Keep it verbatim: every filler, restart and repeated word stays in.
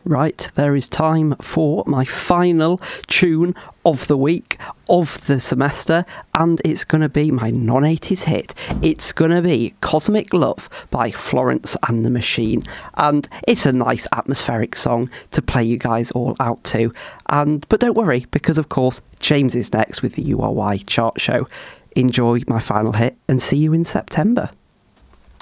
Right, there is time for my final tune of the week, of the semester, and it's going to be my non-eighties hit. It's going to be Cosmic Love by Florence and the Machine, and it's a nice atmospheric song to play you guys all out to. And but don't worry, because of course James is next with the U R Y chart show. Enjoy my final hit and see you in September.